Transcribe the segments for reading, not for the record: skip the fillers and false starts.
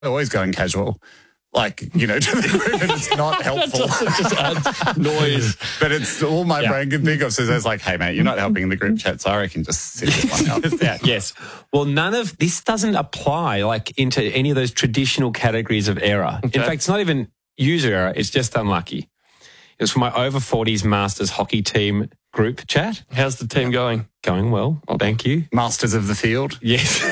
always going casual. Like, you know, to the group, and it's not helpful. It just adds noise. But it's all my brain can think of. So it's like, hey, mate, you're not helping in the group chat, so I reckon just sit this one out. Yes. Well, none of this doesn't apply like into any of those traditional categories of error. Okay. In fact, it's not even user error. It's just unlucky. It was for my over 40s Masters hockey team group chat. How's the team going? Going well. Thank you. Masters of the field. Yes.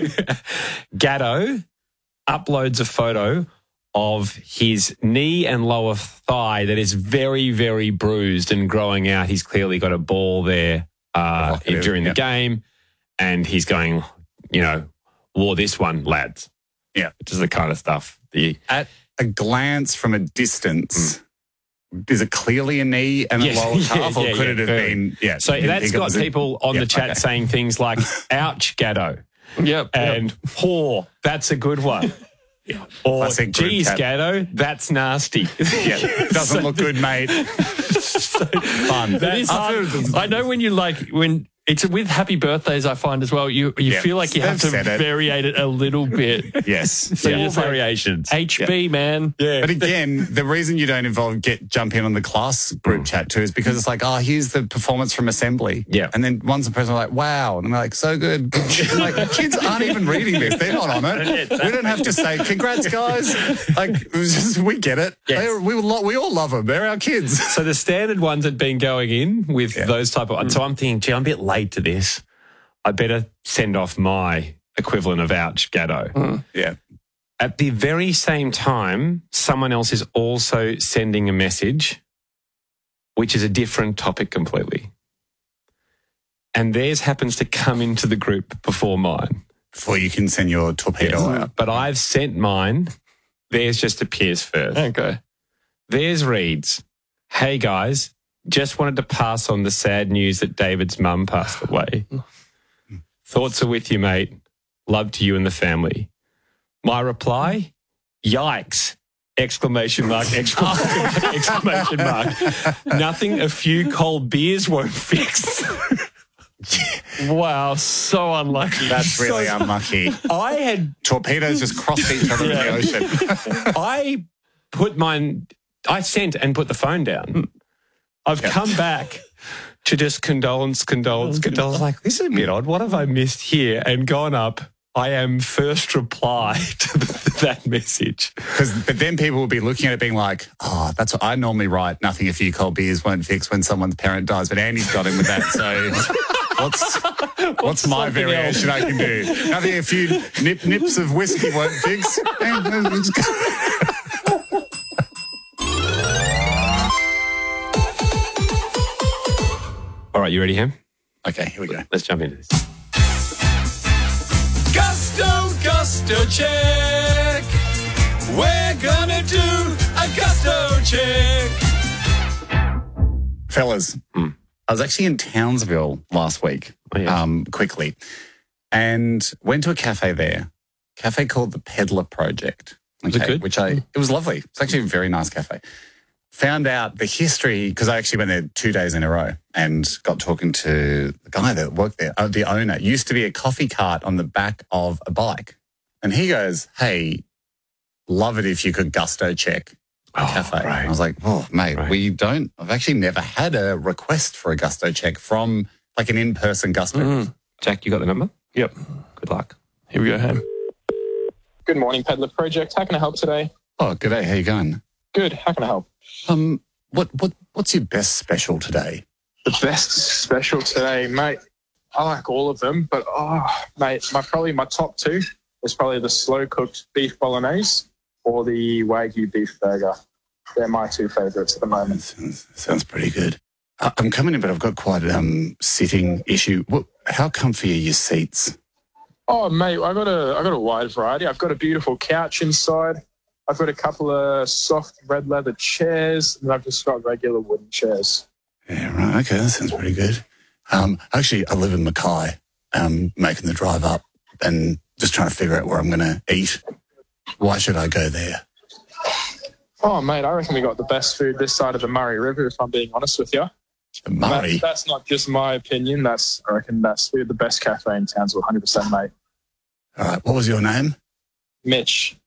Gatto uploads a photo of his knee and lower thigh that is very, very bruised and growing out. He's clearly got a ball there during the game, and he's going, you know, wore this one, lads. Yeah. Which is the kind of stuff. At a glance from a distance, is it clearly a knee and a lower calf, or could it have been? Yeah. So that's got people on the chat saying things like, ouch, Gatto. Yep. And poor, that's a good one. Or, geez, Gatto, that's nasty. Yeah, doesn't look good, mate. Fun. That is hard. I know when it's with happy birthdays, I find as well, you feel like you have to variate it a little bit. Yes. Small variations. HB, man. Yeah. But again, the reason you don't jump in on the class group chat too is because it's like, oh, here's the performance from assembly. Yeah. And then once the person like, wow. And I'm like, so good. Like, kids aren't even reading this. They're not on it. We don't have to say, congrats, guys. Like, we get it. Yes. We all love them. They're our kids. So the standard ones had been going in with those type of... So I'm thinking, gee, I'm a bit late to this. I better send off my equivalent of ouch, Gatto. Yeah. At the very same time, someone else is also sending a message, which is a different topic completely. And theirs happens to come into the group before mine. Before you can send your torpedo out. But I've sent mine. Theirs just appears first. Okay. Theirs reads, hey, guys, just wanted to pass on the sad news that David's mum passed away. Thoughts are with you, mate. Love to you and the family. My reply, yikes, exclamation mark, exclamation mark. Nothing a few cold beers won't fix. Wow, so unlucky. That's really unlucky. Torpedoes just crossed each other in the ocean. I sent and put the phone down. I've come back to just condolence. Like, this is a bit odd. What have I missed here? And gone up. I am first reply to that message. But then people will be looking at it being like, oh, that's what I normally write. Nothing a few cold beers won't fix when someone's parent dies. But Andy's got in with that. So what's my variation I can do? Nothing a few nips of whiskey won't fix. All right, you ready, Ham? Okay, here we go. Let's jump into this. Gusto check. We're gonna do a Gusto check. Fellas, I was actually in Townsville last week, quickly, and went to a cafe there. Cafe called the Peddler Project. Was it good? It was lovely. It's actually a very nice cafe. Found out the history, because I actually went there 2 days in a row and got talking to the guy that worked there, the owner. Used to be a coffee cart on the back of a bike. And he goes, hey, love it if you could Gusto check a cafe. Right. I was like, oh, mate, I've actually never had a request for a Gusto check from like an in-person Gusto. Jack, you got the number? Yep. Good luck. Here we go, Ham. Good morning, Peddler Project. How can I help today? Oh, good day. How you going? Good. How can I help? What's your best special today? The best special today, mate. I like all of them, but mate, my top two is probably the slow cooked beef bolognese or the Wagyu beef burger. They're my two favourites at the moment. Sounds pretty good. I'm coming in, but I've got quite a sitting issue. How comfy are your seats? Oh, mate, I got a wide variety. I've got a beautiful couch inside. I've got a couple of soft red leather chairs, and I've just got regular wooden chairs. Yeah, right. Okay, that sounds pretty good. Actually, I live in Mackay, making the drive up and just trying to figure out where I'm going to eat. Why should I go there? Oh, mate, I reckon we got the best food this side of the Murray River, if I'm being honest with you. The Murray? That's not just my opinion. I reckon that's the best cafe in Townsville, 100%, mate. All right. What was your name? Mitch.